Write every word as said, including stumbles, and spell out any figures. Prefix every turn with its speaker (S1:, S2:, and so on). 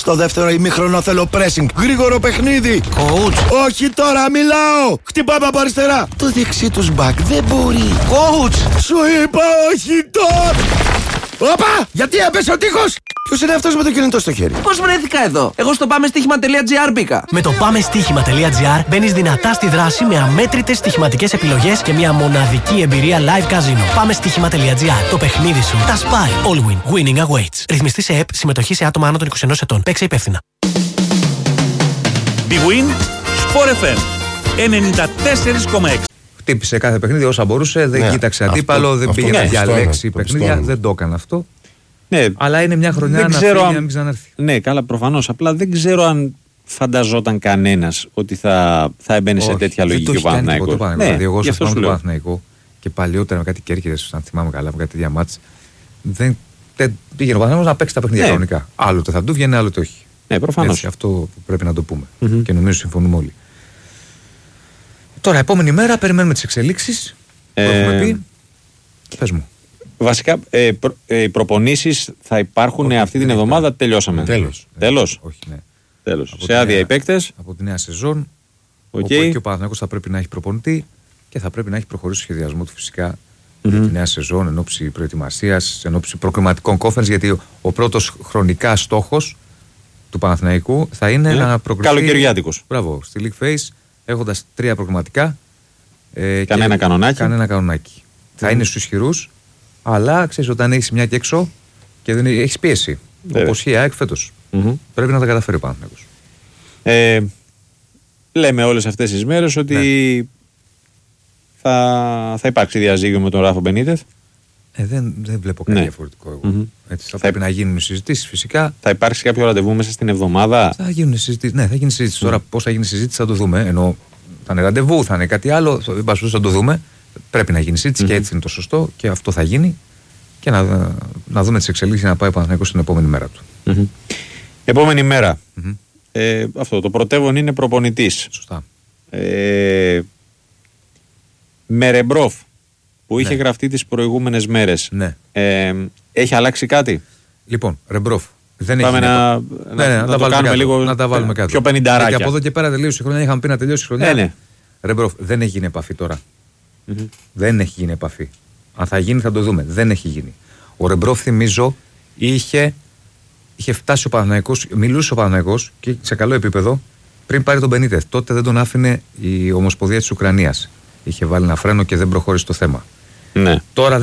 S1: Στο δεύτερο ημίχρονο θέλω pressing. Γρήγορο παιχνίδι.
S2: Coach.
S1: Όχι τώρα, μιλάω. Χτυπάμε από αριστερά. Το δεξί τους μπακ δεν μπορεί.
S2: Coach.
S1: Σου είπα όχι τώρα. Όπα! Γιατί έπεσε ο τείχος! Ποιος είναι αυτός με το κινητό στο χέρι?
S2: Πώς βρέθηκα εδώ? Εγώ στο πάμεστοίχημα.gr μπήκα.
S3: Με το πάμεστοίχημα.gr μπαίνεις δυνατά στη δράση με αμέτρητες στοιχηματικές επιλογές και μια μοναδική εμπειρία live casino. πάμεστοίχημα.gr. Το παιχνίδι σου τα σπάει. All win. Winning awaits. Ρυθμιστή σε ΕΠ. Συμμετοχή σε άτομα άνω των είκοσι ενός ετών. Παίξε υπεύθυνα.
S4: Big Win Sport εφ εμ ενενήντα τέσσερα κόμμα έξι.
S5: Χτύπησε κάθε παιχνίδι όσα μπορούσε, δεν
S6: ναι,
S5: κοίταξε
S6: αυτό,
S5: αντίπαλο,
S6: αυτό,
S5: δεν
S6: αυτό,
S5: πήγε
S6: ναι,
S5: να διαλέξει
S6: το
S5: παιχνίδια,
S6: πιστεύω.
S5: δεν το έκανε αυτό.
S7: Ναι,
S5: αλλά είναι μια χρονιά
S7: δεν
S5: να
S7: ξέρω
S5: φύγει
S7: αν...
S5: να μην ξανάρθει.
S7: Ναι, καλά, προφανώς. Απλά δεν ξέρω αν φανταζόταν κανένας ότι θα, θα έμπαινε σε τέτοια λογική ο Παναθηναϊκός.
S5: Ναι, δηλαδή, εγώ σας θυμάμαι τον Παναθηναϊκό και παλιότερα με κάτι Κέρκυρες, αν θυμάμαι καλά, με κάτι τέτοια μάτς, δεν, δεν πήγαινε ο Παναθηναϊκός να παίξει τα παιχνίδια
S7: ναι.
S5: κανονικά. Άλλοτε θα του βγαίνει, άλλοτε όχι.
S7: Ναι, προφανώς.
S5: Έτσι, αυτό που πρέπει να το πούμε.
S7: Mm-hmm.
S5: Και νομίζω συμφωνούμε όλοι. Τώρα, επόμενη μέρα περιμένουμε τις εξελίξεις που
S7: ε...
S5: έχουμε πει. Πες μου.
S7: Βασικά, ε, προ, ε, οι προπονήσεις θα υπάρχουν
S5: όχι,
S7: αυτή την εβδομάδα. Τελειώσαμε.
S6: Τέλος.
S7: Τέλος.
S5: Όχι, ναι.
S7: Τέλος.
S5: Από
S7: σε άδεια
S5: νέα,
S7: οι παίκτες.
S5: Από τη νέα σεζόν.
S7: Okay.
S5: Όπου και ο Παναθηναϊκός θα πρέπει να έχει προπονητή και θα πρέπει να έχει προχωρήσει στο σχεδιασμό του φυσικά
S7: mm-hmm.
S5: για τη νέα σεζόν εν ώψη προετοιμασίας, εν ώψη προκριματικών conference. Γιατί ο, ο πρώτος χρονικά στόχος του Παναθηναϊκού θα είναι
S7: yeah.
S5: να προκριθεί.
S7: Καλοκαιριάτικος.
S5: Μπράβο. Στη League Phase έχοντας τρία προκριματικά. Ε,
S7: κανένα
S5: και,
S7: κανονάκι.
S5: Κανένα κανονάκι. Mm-hmm. Θα είναι στους ισχυρούς, αλλά ξέρεις, όταν έχεις μια και έξω και δεν έχεις πίεση. Όπως η ΑΕΚ φέτος.
S7: Mm-hmm.
S5: Πρέπει να τα καταφέρει ο Παναθηναϊκός.
S7: Ε, λέμε όλες αυτές τις μέρες ότι ναι. θα, θα υπάρξει διαζύγιο με τον Ράφο Μπενίτεθ.
S5: Ε, δεν, δεν βλέπω κάτι
S7: ναι.
S5: διαφορετικό εγώ.
S7: Mm-hmm.
S5: Έτσι, θα, θα
S7: πρέπει
S5: να γίνουν συζητήσεις φυσικά.
S7: Θα υπάρξει κάποιο ραντεβού μέσα στην εβδομάδα.
S5: Θα γίνουν συζητήσεις. Ναι, θα γίνει συζήτηση. Mm. Τώρα πώς θα γίνει συζήτηση θα το δούμε. Ενώ θα είναι ραντεβού, θα είναι κάτι άλλο. Θα το δούμε. Πρέπει να γίνει συζήτηση mm-hmm. και έτσι είναι το σωστό και αυτό θα γίνει. Και να, να δούμε τις εξελίξεις να πάει ο Παναθηναϊκός την επόμενη μέρα του.
S7: Mm-hmm. Επόμενη μέρα.
S5: Mm-hmm.
S7: Ε, αυτό, το πρωτεύον είναι προπονητής.
S5: Σωστά.
S7: Ε, με Ρεμπρόφ που
S5: ναι.
S7: είχε γραφτεί τις προηγούμενες μέρες.
S5: Ναι.
S7: Ε, έχει αλλάξει κάτι?
S5: Λοιπόν, Ρεμπρόφ. Δεν
S7: Πάμε
S5: έχει
S7: να,
S5: ναι,
S7: να,
S5: ναι,
S7: να,
S5: να,
S7: να το κάνουμε
S5: κάτω,
S7: λίγο
S5: να τα βάλουμε κάτω.
S7: Πιο πενηνταράκια.
S5: Γιατί από εδώ και πέρα τελείωσε η χρονιά. Είχαμε πει να τελειώσει η χρονιά.
S7: Ε, ναι.
S5: Ρεμπρόφ, δεν έχει γίνει επαφή τώρα.
S7: Mm-hmm.
S5: Δεν έχει γίνει επαφή. Αν θα γίνει θα το δούμε. Δεν έχει γίνει. Ο Ρεμπρόφ, θυμίζω, είχε, είχε φτάσει ο Παναθηναϊκός, μιλούσε ο Παναθηναϊκός και σε καλό επίπεδο πριν πάρει τον Μπενίτεθ. Τότε δεν τον άφηνε η Ομοσπονδία της Ουκρανίας. Είχε βάλει ένα φρένο και δεν προχώρησε το θέμα.
S7: Ναι.
S5: Τώρα